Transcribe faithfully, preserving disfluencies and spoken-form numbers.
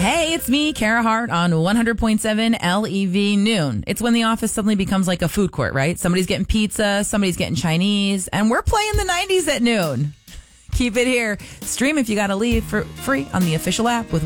Hey, it's me, Kara Hart, on one hundred point seven L E V Noon. It's when the office suddenly becomes like a food court, right? Somebody's getting pizza, somebody's getting Chinese, and we're playing the nineties at noon. Keep it here. Stream if you got to leave for free on the official app with